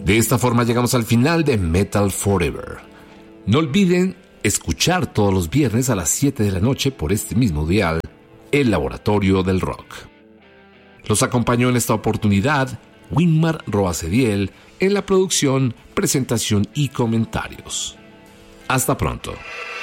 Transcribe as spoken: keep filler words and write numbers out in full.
De esta forma llegamos al final de Metal Forever. No olviden escuchar todos los viernes a las siete de la noche por este mismo dial, El Laboratorio del Rock. Los acompañó en esta oportunidad Winmar Roacediel en la producción, presentación y comentarios. Hasta pronto.